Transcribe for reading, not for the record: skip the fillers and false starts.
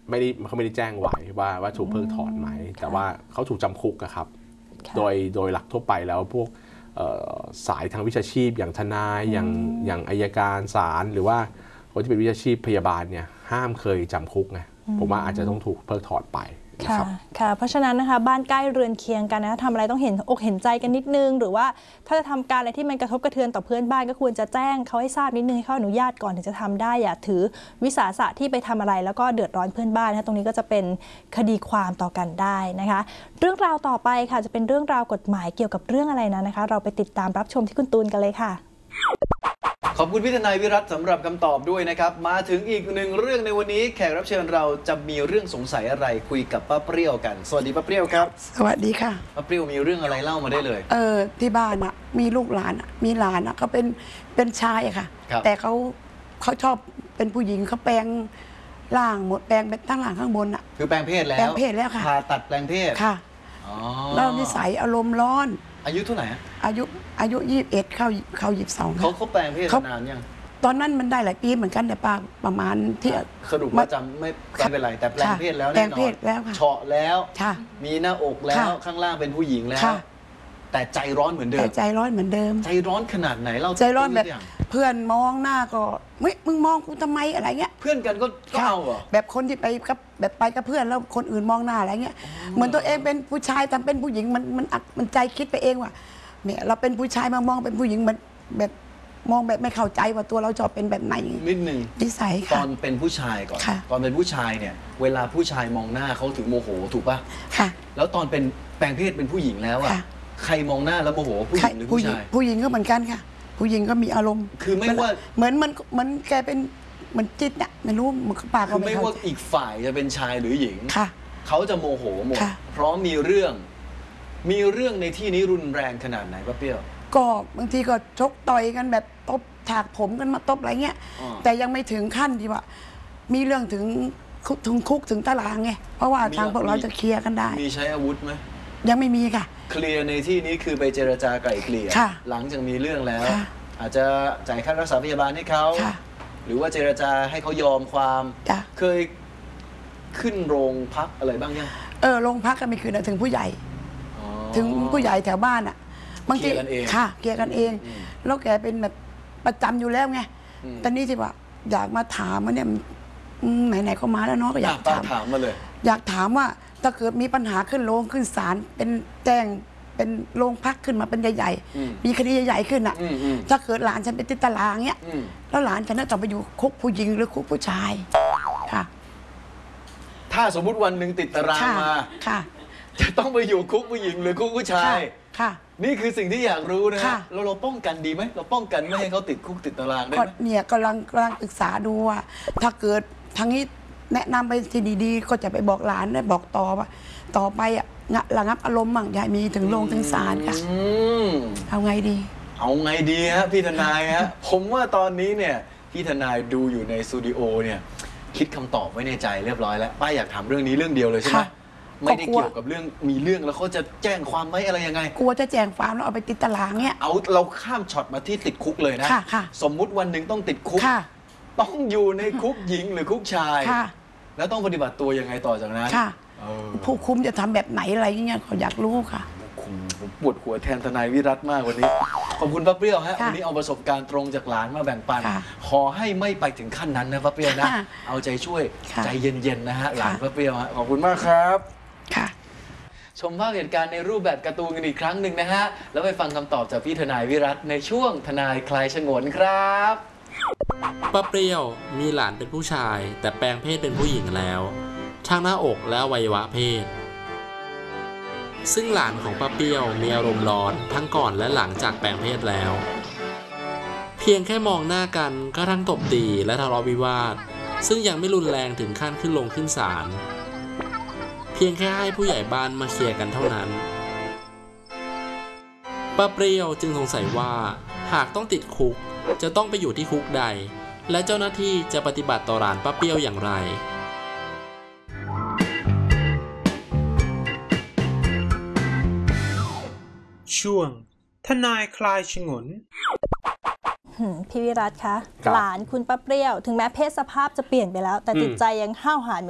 เขาไม่ได้แจ้งไว้ว่าถูกเพิกถอนไหมแต่ว่าเขาถูกจำคุกครับโดยหลักทั่วไปแล้วพวกสายทางวิชาชีพอย่างทนายอย่างอัยการศาลหรือว่าคนที่เป็นวิชาชีพพยาบาลเนี่ยห้ามเคยจำคุกไงผมว่าอาจจะต้องถูกเพิกถอนไปค่ะเพราะฉะนั้นนะคะบ้านใกล้เรือนเคียงกันนะทำอะไรต้องเห็นอกเห็นใจกันนิดนึงหรือว่าถ้าจะทำการอะไรที่มันกระทบกระเทือนต่อเพื่อนบ้านก็ควรจะแจ้งเขาให้ทราบนิดนึงให้เขาอนุญาตก่อนถึงจะทำได้อย่าถือวิสาสะที่ไปทำอะไรแล้วก็เดือดร้อนเพื่อนบ้านนะตรงนี้ก็จะเป็นคดีความต่อกันได้นะคะเรื่องราวต่อไปค่ะจะเป็นเรื่องราวกฎหมายเกี่ยวกับเรื่องอะไรนะคะเราไปติดตามรับชมที่คุณตูนกันเลยค่ะขอบคุณพี่ทนายวิรัตสำหรับคำตอบด้วยนะครับมาถึงอีกหนึ่งเรื่องในวันนี้แขกรับเชิญเราจะมีเรื่องสงสัยอะไรคุยกับป้าเปรี้ยวกันสวัสดีป้าเปรี้ยวครับสวัสดีค่ะป้าเปรี้ยวมีเรื่องอะไรเล่ามาได้เลยที่บ้านอ่ะมีลูกหลานมีหลานอ่ะเขาเป็นชายค่ะแต่เขาชอบเป็นผู้หญิงเขาแปลงร่างหมดแปลงเป็นทั้งหลังข้างบนอ่ะคือแปลงเพศแล้วค่ะผ่าตัดแปลงเพศค่ะแล้วนิสัยอารมณ์ร้อนอายุเท่าไหร่อายุ21เข้า22 เขาแปลงเพศนานยังตอนนั้นมันได้หลายปีเหมือนกันแต่ประมาณที่สรุปว่าจำไม่เป็นไรแต่แปลงเพศแล้วแน่นอนเฉาะแล้วมีหน้าอกแล้วข้างล่างเป็นผู้หญิงแล้วแต่ใจร้อนเหมือนเดิมใจร้อนเหมือนเดิมใจร้อนขนาดไหนเราใจร้อนแบบเพื่อนมองหน้าก็มึงมองกูทำไมอะไรเงี้ยเพื่อนกันก็เอาเหรอแบบคนที่ไปกับเพื่อนแล้วคนอื่นมองหน้าอะไรเงี้ยเหมือนตัวเองเป็นผู้ชายทำเป็นผู้หญิงมันใจคิดไปเองว่าเนี่ยเราเป็นผู้ชายมามองเป็นผู้หญิงมันแบบมองแบบไม่เข้าใจว่าตัวเราชอบเป็นแบบไหนนิดนึงนิสัยค่ะตอนเป็นผู้ชายก่อนตอนเป็นผู้ชายเนี่ยเวลาผู้ชายมองหน้าเขาถึงโมโหถูกป่ะค่ะแล้วตอนเป็นแปลงเพศเป็นผู้หญิงแล้วอะใครมองหน้าแล้วโมโหผู้หญิงหรือผู้ชายผู้หญิงก็เหมือนกันค่ะผู้หญิงก็มีอารมณ์คือไม่ว่าเหมือนแกเป็นเหมือนจิตอะไม่รู้มันปากคือไม่ว่าอีกฝ่ายจะเป็นชายหรือหญิงค่ะเขาจะโมโหหมดเพราะมีเรื่องในที่นี้รุนแรงขนาดไหนป้าเปรี้ยวก็บางทีก็ชกต่อยกันแบบตบถากผมกันมาตบอะไรเงี้ยแต่ยังไม่ถึงขั้นที่ว่ามีเรื่องถึงคุกถึงตารางไงเพราะว่าทางพวกเราจะเคลียร์กันได้มีใช้อาวุธไหมยังไม่มีค่ะเคลียร์ในที่นี้คือไปเจรจาไกล่เกลี่ยหลังจากมีเรื่องแล้วอาจจะจ่ายค่ารักษาพยาบาลให้เขาหรือว่าเจรจาให้เขายอมความเคยขึ้นโรงพักอะไรบ้างยังโรงพักก็ไม่คือถึงผู้ใหญ่ถึงผู้ใหญ่แถวบ้านอ่ะบางทีค่ะเกลียร์กันเองแล้วแกเป็นแบบประจำอยู่แล้วไงตอนนี้ที่ว่าอยากมาถามว่าเนี่ยไหนๆก็มาแล้วเนาะก็อยากถามมาเลยอยากถามว่าถ้าเกิดมีปัญหาขึ้นโรงขึ้นศาลเป็นแจ้งเป็นโรงพักขึ้นมาเป็นใหญ่ๆมีคดีใหญ่ๆขึ้นอ่ะถ้าเกิดหลานฉันเป็นติดตารางเนี้ยแล้วหลานฉันต้องไปอยู่คุกผู้หญิงหรือคุกผู้ชายค่ะถ้าสมมุติวันหนึ่งติดตารางมาจะต้องไปอยู่คุกผู้หญิงหรือคุกผู้ชายค่ะนี่คือสิ่งที่อยากรู้นะเราป้องกันดีไหมเราป้องกันไม่ให้เขาติดคุกติดตารางได้ไหมเนี่ยกำลังศึกษาดูว่าถ้าเกิดทางนี้แนะนำไปที่ดีๆก็จะไปบอกหลานได้บอกต่อว่าต่อไปอ่ะระงับอารมณ์บ้างอย่ามีถึงโรงถึงศาลค่ะเอาไงดีฮะพี่ทนายฮะผมว่าตอนนี้เนี่ยพี่ทนายดูอยู่ในสตูดิโอเนี่ยคิดคำตอบไว้ในใจเรียบร้อยแล้วป้าอยากถามเรื่องนี้เรื่องเดียวเลยใช่ไหมไม่ได้เกี่ยวกับเรื่องมีเรื่องแล้วเขาจะแจ้งความไหมอะไรยังไงกลัวจะแจ้งความแล้วเอาไปติดตารางเนี่ยเราข้ามช็อตมาที่ติดคุกเลยนะสมมุติวันหนึ่งต้องติดคุกต้องอยู่ในคุกหญิงหรือคุกชายแล้วต้องปฏิบัติตัวยังไงต่อจากนั้นผู้คุมจะทำแบบไหนอะไรเงี้ยเขาอยากรู้ค่ะผมปวดหัวแทนทนายวิรัตมากวันนี้ขอบคุณป้าเปรี้ยวฮะวันนี้เอาประสบการณ์ตรงจากหลานมาแบ่งปันขอให้ไม่ไปถึงขั้นนั้นนะป้าเปรี้ยวนะเอาใจช่วยใจเย็นๆนะฮะหลานป้าเปรี้ยวฮะขอบคุณมากครับชมภาพเหตุการณ์ในรูปแบบการ์ตูนกันอีกครั้งหนึ่งนะฮะแล้วไปฟังคำตอบจากพี่ทนายวิรัตในช่วงทนายคลายฉงนครับป้าเปรี้ยวมีหลานเป็นผู้ชายแต่แปลงเพศเป็นผู้หญิงแล้วทั้งหน้าอกและอวัยวะเพศซึ่งหลานของป้าเปรี้ยวมีอารมณ์ร้อนทั้งก่อนและหลังจากแปลงเพศแล้วเพียงแค่มองหน้ากันก็ทั้งตบตีและทะเลาะวิวาทซึ่งยังไม่รุนแรงถึงขั้นขึ้นลงขึ้นศาลเพียงแค่ให้ผู้ใหญ่บ้านมาเคลียร์กันเท่านั้นป้าเปรี้ยวจึงสงสัยว่าหากต้องติดคุกจะต้องไปอยู่ที่คุกใดและเจ้าหน้าที่จะปฏิบัติต่อหลานป้าเปรี้ยวอย่างไรช่วงทนายคลายฉงนพี่วิรัตคะหลานคุณป้าเปรี้ยวถึงแม้เพศสภาพจะเปลี่ยนไปแล้วแต่จิตใจยังห้าวหาญ